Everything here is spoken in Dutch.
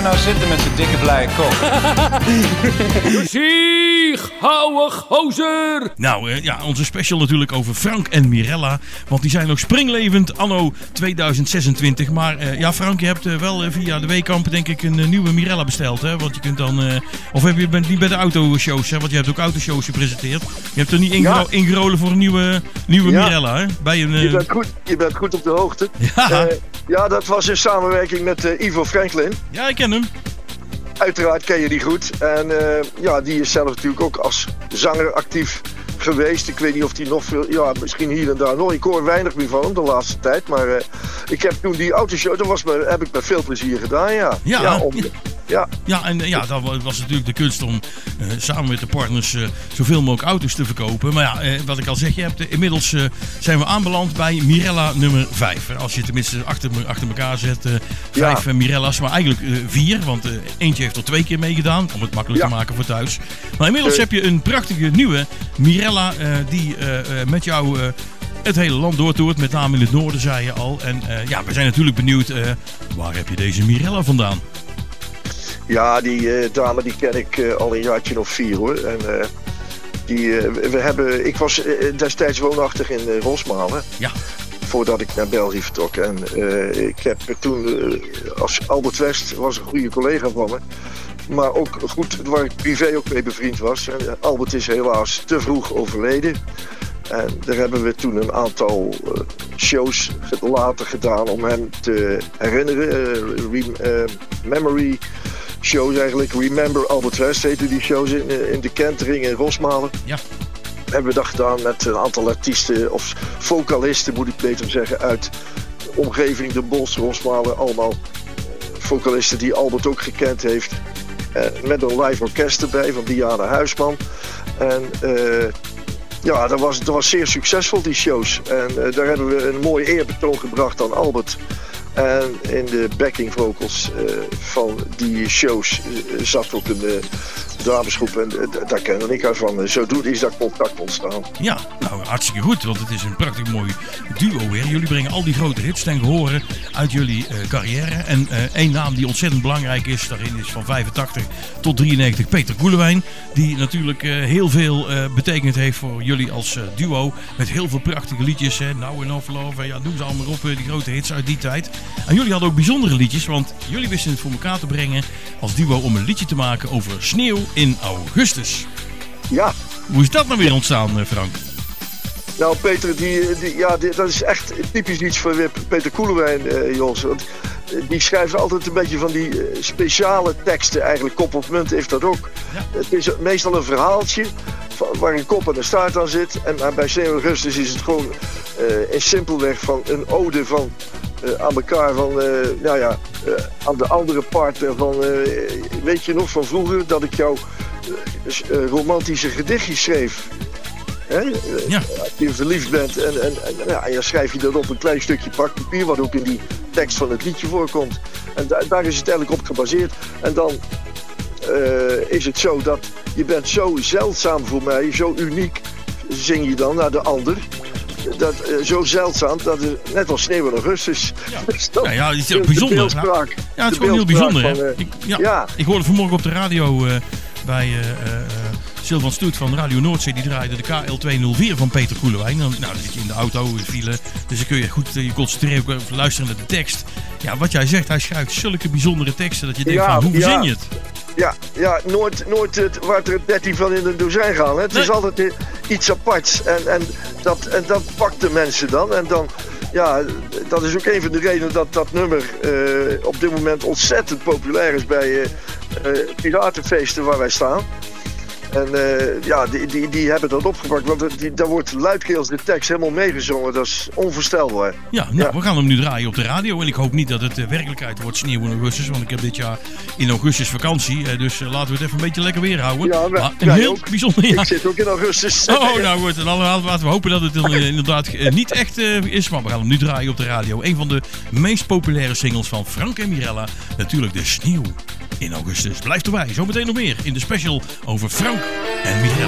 nou zitten met zijn dikke blije kop? Zieg, ouwe gozer! Nou, onze special natuurlijk over Frank en Mirella. Want die zijn nog springlevend anno 2026. Maar Frank, je hebt wel via de Weekamp denk ik een nieuwe Mirella besteld. Hè? Want je kunt dan... bent niet bij de autoshows, hè? Want je hebt ook autoshows gepresenteerd. Je hebt er niet ingerolen voor een nieuwe Mirella, hè? Bij een, je bent goed op de hoogte. Ja, dat was in samenwerking met Ivo Franklin. Ja, ik ken hem. Uiteraard ken je die goed. En die is zelf natuurlijk ook als zanger actief geweest. Ik weet niet of hij nog veel... Ja, misschien hier en daar nog. Ik hoor weinig meer van hem de laatste tijd. Maar ik heb toen die autoshow... heb ik met veel plezier gedaan, ja. Dat was natuurlijk de kunst om samen met de partners zoveel mogelijk auto's te verkopen. Maar ja, wat ik al zeg, inmiddels zijn we aanbeland bij Mirella nummer 5. Als je tenminste achter elkaar zet, 5 Mirella's, maar eigenlijk 4. Want eentje heeft er 2 keer meegedaan, om het makkelijk te maken voor thuis. Maar inmiddels heb je een prachtige nieuwe Mirella die met jou... het hele land doortoert, met name in het noorden, zei je al. En we zijn natuurlijk benieuwd, waar heb je deze Mirella vandaan? Ja, die dame die ken ik al een jaartje of 4 hoor. En ik was destijds woonachtig in Rosmalen. Ja. Voordat ik naar België vertrok. En ik heb toen, als Albert West was een goede collega van me. Maar ook goed, waar ik privé ook mee bevriend was. En Albert is helaas te vroeg overleden. En daar hebben we toen een shows later gedaan om hem te herinneren. Memory shows eigenlijk. Remember Albert West heette die shows in de Kentering in Rosmalen. Ja. Hebben we dat gedaan met een aantal artiesten of vocalisten moet ik beter zeggen uit de omgeving, de Bosch, Rosmalen. Allemaal vocalisten die Albert ook gekend heeft. Met een live orkest erbij van Diana Huisman. En dat was zeer succesvol die shows. En daar hebben we een mooi eerbetoon gebracht aan Albert. En in de backing vocals van die shows zat ook een damesgroep en daar kende ik haar van. Zodoende is dat contact ontstaan. Ja, nou hartstikke goed, want het is een prachtig mooi duo weer. Jullie brengen al die grote hits ten gehore uit jullie carrière. En één naam die ontzettend belangrijk is, daarin is van 85 tot 93 Peter Koelewijn. Die natuurlijk heel veel betekend heeft voor jullie als duo. Met heel veel prachtige liedjes. Now Enough Love, noem ze allemaal op, die grote hits uit die tijd. En jullie hadden ook bijzondere liedjes, want jullie wisten het voor elkaar te brengen als duo om een liedje te maken over sneeuw in augustus. Ja. Hoe is dat nou weer ontstaan, Frank? Nou, Peter, dat is echt typisch iets voor Peter Koelewijn, Jos. Want die schrijft altijd een beetje van die speciale teksten, eigenlijk kop of munt heeft dat ook. Ja. Het is meestal een verhaaltje waar een kop en een staart aan zit. En bij Sneeuw Augustus is het gewoon simpelweg van een ode van... aan elkaar aan de andere partner van, weet je nog van vroeger dat ik jou romantische gedichtjes schreef. Als je verliefd bent en dan schrijf je dat op een klein stukje papier wat ook in die tekst van het liedje voorkomt. En daar is het eigenlijk op gebaseerd. En dan is het zo dat je bent zo zeldzaam voor mij, zo uniek, zing je dan naar de ander. Dat zo zeldzaam dat het net als sneeuw in augustus. Ja, het is ook bijzonder. Ja, het is gewoon heel bijzonder. Ik hoorde vanmorgen op de radio bij Sylvan Stoet van Radio Noordzee. Die draaide de KL204 van Peter Koelewijn. Nou, dan zit je in de auto, in de file. Dus dan kun je goed je concentreren, ook even luisteren naar de tekst. Ja, wat jij zegt, hij schrijft zulke bijzondere teksten dat je denkt van, hoe verzin je het? Ja, nooit waar er 13 van in een dozijn gaan. Hè. Het is altijd iets aparts. En dat pakt de mensen dan. En dan, dat is ook een van de redenen dat dat nummer op dit moment ontzettend populair is bij piratenfeesten waar wij staan. En die hebben dat opgepakt, want daar wordt luidkeels de tekst helemaal meegezongen. Dat is onvoorstelbaar. We gaan hem nu draaien op de radio. En ik hoop niet dat het werkelijkheid wordt sneeuw in augustus. Want ik heb dit jaar in augustus vakantie. Dus laten we het even een beetje lekker weer houden. Ja, een heel ook. Bijzonder jaar. Ik zit ook in augustus. Nou goed. En laten we hopen dat het inderdaad niet echt is. Maar we gaan hem nu draaien op de radio. Een van de meest populaire singles van Frank en Mirella. Natuurlijk de sneeuw in augustus. Blijf erbij. Zometeen nog meer in de special over Frank en Mirella.